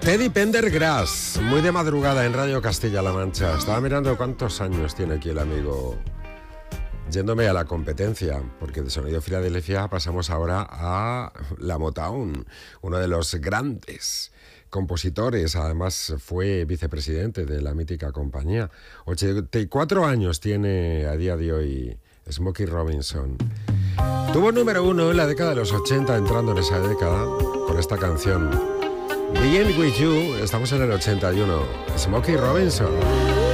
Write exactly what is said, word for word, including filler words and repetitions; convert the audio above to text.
Teddy Pendergrass, muy de madrugada en Radio Castilla-La Mancha. Estaba mirando cuántos años tiene aquí el amigo, yéndome a la competencia, porque de Sonido Filadelfia pasamos ahora a la Motown, uno de los grandes compositores, además fue vicepresidente de la mítica compañía. ochenta y cuatro años tiene a día de hoy Smokey Robinson. Tuvo número uno en la década de los ochenta, entrando en esa década, con esta canción Being With You. Estamos en el ochenta y uno. Smokey Robinson.